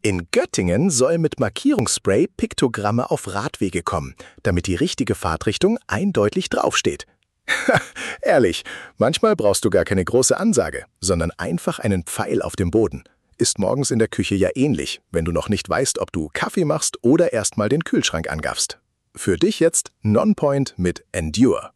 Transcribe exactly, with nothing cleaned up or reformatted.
In Göttingen soll mit Markierungsspray Piktogramme auf Radwege kommen, damit die richtige Fahrtrichtung eindeutig draufsteht. Ehrlich, manchmal brauchst du gar keine große Ansage, sondern einfach einen Pfeil auf dem Boden. Ist morgens in der Küche ja ähnlich, wenn du noch nicht weißt, ob du Kaffee machst oder erstmal den Kühlschrank angaffst. Für dich jetzt Nonpoint mit Endure.